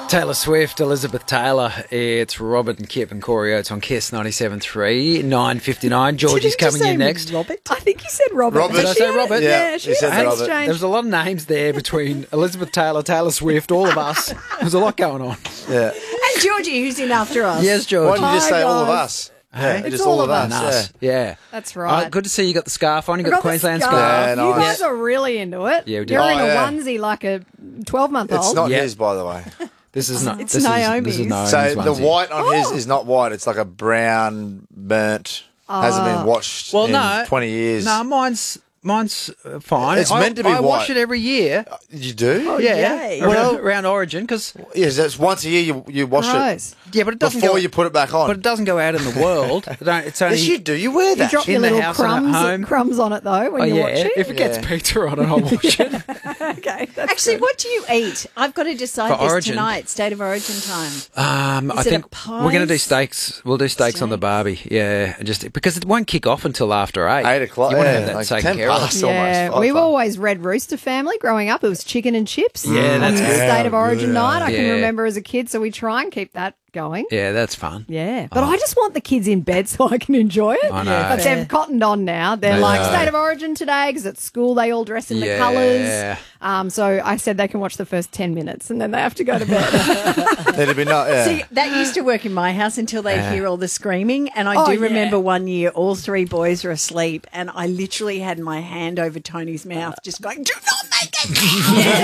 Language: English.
Taylor Swift, Elizabeth Taylor. It's Robert and Kip and Corey Oates on Kiss 97.3, 9:59. Georgie's coming in next. Robert? I think you said Robert. Robert. Did I say Robert? Yeah, she said had Robert. exchange. There was a lot of names there between Elizabeth Taylor, Taylor Swift, all of us. There's a lot going on. Yeah. And Georgie, who's in after us. Yes, George. Why don't you just Hi, say all of guys. us? Hey? Yeah, It's just all all of of us. Us. Yeah. That's right. Good to see you got the scarf on. You I got the got Queensland scarf. scarf. Yeah, You nice. guys are really into it. Yeah, we do. You're Oh, in a yeah. onesie like a 12-month-old. It's not Yeah. his, by the way. This is not. It's this Naomi's. Is, this is Naomi's So the onesie. white on his is not white. It's like a brown, burnt, hasn't been washed Well, in no. 20 years. No, mine's fine. It's meant to be I wash white. it every year. You do? Yeah, yay. around Origin because Yes, that's once a year you wash Gross. yeah, but it it doesn't before go. you put it back on. But it doesn't go out in the world. It's only. Yes, you do. You wear You that. drop In your the little house and at home. crumbs on it, though, when Oh you yeah, watch it. if it gets Yeah. pizza on it, I'll wash it. Okay, that's Actually, good. what do you eat? I've got to decide For this Origin. tonight. State of Origin time. I Is it think a pies? we're going to do steaks. We'll do steaks on the barbie. Yeah, just because it won't kick off until after 8. 8 o'clock. You want to Yeah, have that like taken 10 care of. past Yeah, almost. we were Fun. always Red Rooster family growing up. It was chicken and chips. Yeah, on that's the good. State of Origin Yeah. night. I can Yeah. remember as a kid, so we try and keep that going. Yeah, that's fun. Yeah, but I just want the kids in bed so I can enjoy it. I know. But they've cottoned on now. They're They like know. State of Origin today because at school they all dress in the Yeah. colours. So I said they can watch the first 10 minutes and then they have to go to bed. It'd be not. Yeah. See, that used to work in my house until they hear all the screaming. And I Oh, do yeah. remember one year all three boys were asleep and I literally had my hand over Tony's mouth just going, do not make it.